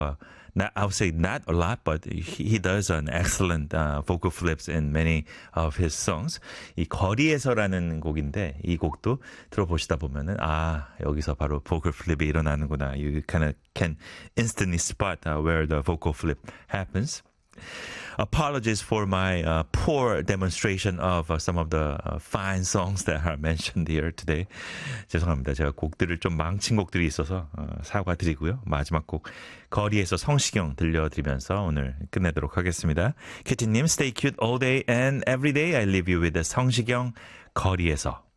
I would say not a lot, but he does an excellent vocal flips in many of his songs. 이 거리에서라는 곡인데 이 곡도 들어보시다 보면은 여기서 바로 vocal flip이 일어나는구나. You kind of can instantly spot where the vocal flip happens. Apologies for my poor demonstration of some of the fine songs that are mentioned here today. 죄송합니다. 제가 곡들을 좀 망친 곡들이 있어서 사과드리고요. 마지막 곡 거리에서 성시경 들려드리면서 오늘 끝내도록 하겠습니다. 캐티님, stay cute all day and every day. I leave you with the 성시경 거리에서.